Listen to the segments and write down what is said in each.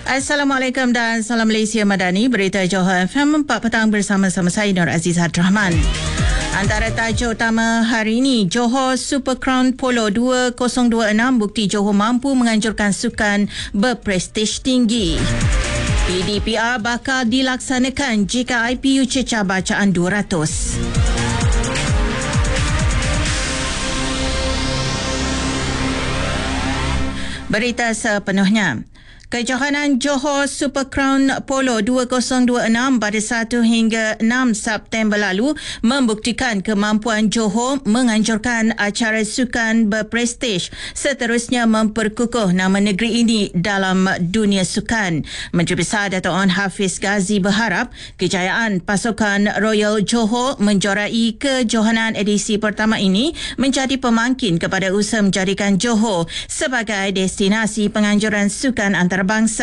Assalamualaikum dan salam Malaysia Madani. Berita Johor FM 4 petang bersama-sama saya Nur Azizah Rahman. Antara tajuk utama hari ini, Johor Super Crown Polo 2026 bukti Johor mampu menganjurkan sukan berprestij tinggi. PDPR bakal dilaksanakan jika IPU cecah bacaan 200. Berita sepenuhnya. Kejohanan Johor Super Crown Polo 2026 pada 1 hingga 6 September lalu membuktikan kemampuan Johor menganjurkan acara sukan berprestij, seterusnya memperkukuh nama negeri ini dalam dunia sukan. Menteri Besar Dato' Onn Hafiz Ghazi berharap kejayaan pasukan Royal Johor menjorai kejohanan edisi pertama ini menjadi pemangkin kepada usaha menjadikan Johor sebagai destinasi penganjuran sukan antarabangsa.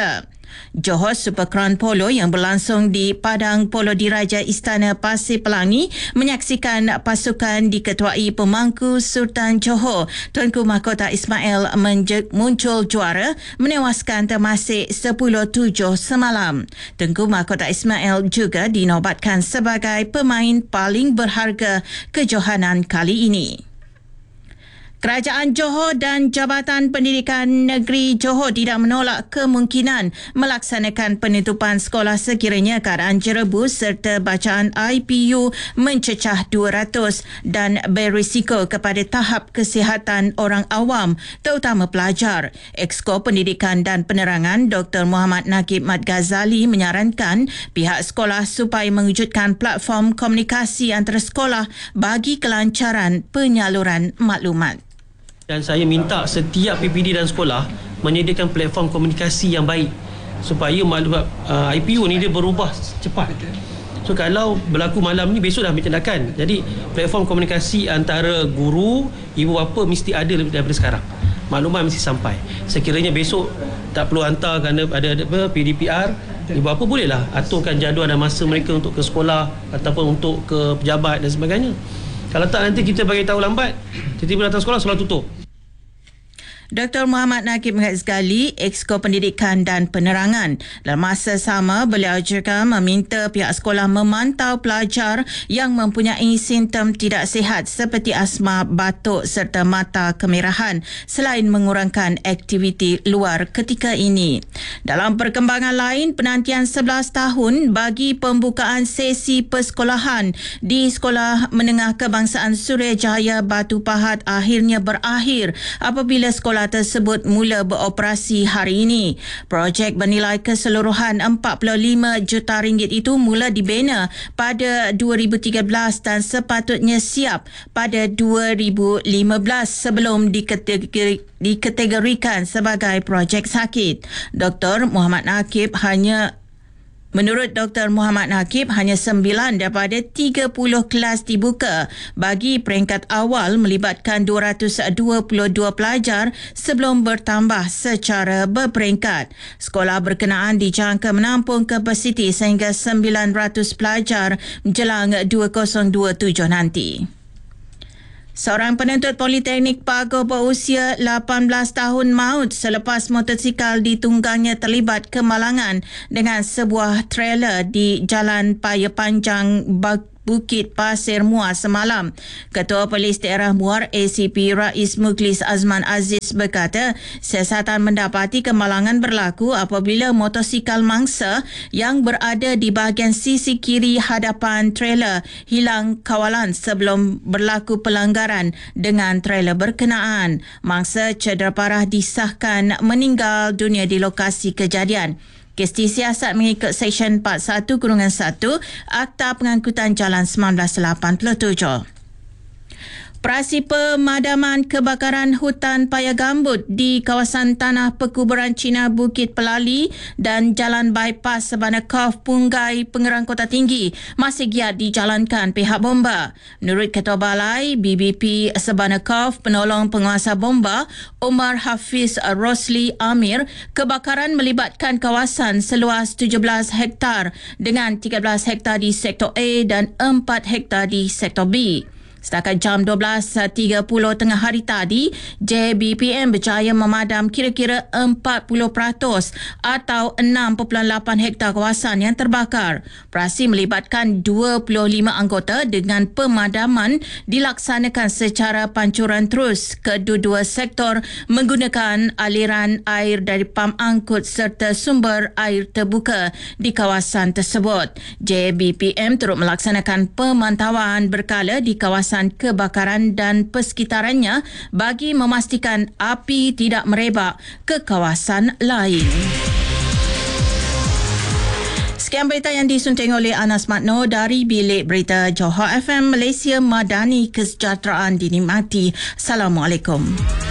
Johor Super Crown Polo yang berlangsung di Padang Polo Diraja Istana Pasir Pelangi menyaksikan pasukan diketuai pemangku Sultan Johor Tunku Mahkota Ismail muncul juara menewaskan Temasek 10-7 semalam. Tunku Mahkota Ismail juga dinobatkan sebagai pemain paling berharga kejohanan kali ini. Kerajaan Johor dan Jabatan Pendidikan Negeri Johor tidak menolak kemungkinan melaksanakan penutupan sekolah sekiranya keadaan jerebus serta bacaan IPU mencecah 200 dan berisiko kepada tahap kesihatan orang awam, terutama pelajar. Exco Pendidikan dan Penerangan Dr. Muhammad Nakib Mat Ghazali menyarankan pihak sekolah supaya mewujudkan platform komunikasi antara sekolah bagi kelancaran penyaluran maklumat. Dan saya minta setiap PPD dan sekolah menyediakan platform komunikasi yang baik supaya maklumat IPU ni dia berubah cepat. So kalau berlaku malam ni, besok dah ambil tindakan. Jadi platform komunikasi antara guru, ibu bapa mesti ada daripada sekarang. Maklumat mesti sampai. Sekiranya besok tak perlu hantar kerana ada PDPR, ibu bapa bolehlah aturkan jadual dan masa mereka untuk ke sekolah ataupun untuk ke pejabat dan sebagainya. Kalau tak, nanti kita bagi tahu lambat, tiba-tiba datang sekolah tutup. Dr. Muhammad Nakib Ghazali, Exco Pendidikan dan Penerangan. Dalam masa sama, beliau juga meminta pihak sekolah memantau pelajar yang mempunyai simptom tidak sihat seperti asma, batuk serta mata kemerahan selain mengurangkan aktiviti luar ketika ini. Dalam perkembangan lain, penantian 11 tahun bagi pembukaan sesi persekolahan di Sekolah Menengah Kebangsaan Suryajaya Batu Pahat akhirnya berakhir apabila sekolah tersebut mula beroperasi hari ini. Projek bernilai keseluruhan RM45 juta itu mula dibina pada 2013 dan sepatutnya siap pada 2015 sebelum dikategorikan sebagai projek sakit. Menurut Dr. Muhammad Nakib, hanya 9 daripada 30 kelas dibuka bagi peringkat awal melibatkan 222 pelajar sebelum bertambah secara berperingkat. Sekolah berkenaan dijangka menampung kapasiti sehingga 900 pelajar menjelang 2027 nanti. Seorang penuntut Politeknik Pagar berusia 18 tahun maut selepas motosikal ditunggangnya terlibat kemalangan dengan sebuah trailer di Jalan Paya Panjang Bukit Pasir Muar semalam. Ketua Polis Daerah Muar ACP Rais Mukhlis Azman Aziz berkata, siasatan mendapati kemalangan berlaku apabila motosikal mangsa yang berada di bahagian sisi kiri hadapan trailer hilang kawalan sebelum berlaku pelanggaran dengan trailer berkenaan. Mangsa cedera parah disahkan meninggal dunia di lokasi kejadian. Kes disiasat mengikut Seksyen 41-1 Akta Pengangkutan Jalan 1987. Operasi pemadaman kebakaran hutan paya gambut di kawasan tanah perkuburan Cina Bukit Pelali dan Jalan Bypass Sabana Cove Punggai Pengerang Kota Tinggi masih giat dijalankan pihak bomba. Menurut Ketua Balai BBP Sabana Cove, penolong penguasa bomba Omar Hafiz Rosli Amir, kebakaran melibatkan kawasan seluas 17 hektar dengan 13 hektar di Sektor A dan 4 hektar di Sektor B. Setakat jam 12.30 tengah hari tadi, JBPM berjaya memadam kira-kira 40% atau 6.8 hektar kawasan yang terbakar. Operasi melibatkan 25 anggota dengan pemadaman dilaksanakan secara pancuran terus. Kedua-dua sektor menggunakan aliran air dari pam angkut serta sumber air terbuka di kawasan tersebut. JBPM turut melaksanakan pemantauan berkala di kawasan kebakaran dan persekitarannya bagi memastikan api tidak merebak ke kawasan lain. Sekian berita yang disunting oleh Anas Matno dari Bilik Berita Johor FM Malaysia Madani. Kesejahteraan dinikmati. Assalamualaikum.